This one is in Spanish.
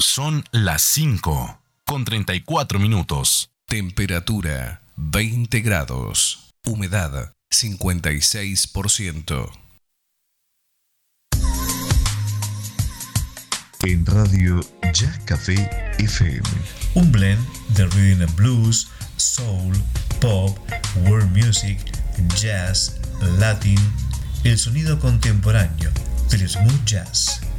Son las 5:34. Temperatura 20 grados. Humedad 56%. En Radio Jazz Café FM. Un blend de rhythm and blues, soul, pop, world music, jazz, latin, el sonido contemporáneo del smooth jazz.